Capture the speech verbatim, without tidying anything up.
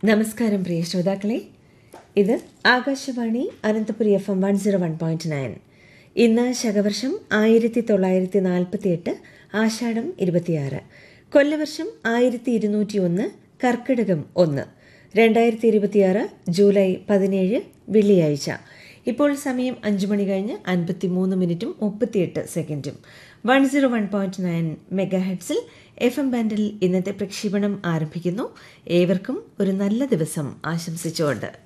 നമസ്കാരം പ്രിയ ശ്രോതാക്കളെ, ഇത് Akashvani Ananthapuri F M one zero one point nine. ഇന്ന് ശകവർഷം ആയിരത്തി തൊള്ളായിരത്തി നാൽപ്പത്തി എട്ട് ആഷാഢം ഇരുപത്തിയാറ്, കൊല്ലവർഷം ആയിരത്തി ഇരുന്നൂറ്റി ഒന്ന്, കർക്കിടകം ഒന്ന്, രണ്ടായിരത്തി ഇരുപത്തിയാറ് ജൂലൈ പതിനേഴ് വെള്ളിയാഴ്ച. ഇപ്പോൾ സമയം അഞ്ചു മണി കഴിഞ്ഞ് അൻപത്തി മൂന്ന് മിനിറ്റും മുപ്പത്തിയെട്ട് സെക്കൻഡും. One zero one point nine mega ഹെഡ്സിൽ F M ബാൻഡിൽ ഇന്നത്തെ പ്രക്ഷേപണം ആരംഭിക്കുന്നു. ഏവർക്കും ഒരു നല്ല ദിവസം ആശംസിച്ചുകൊണ്ട്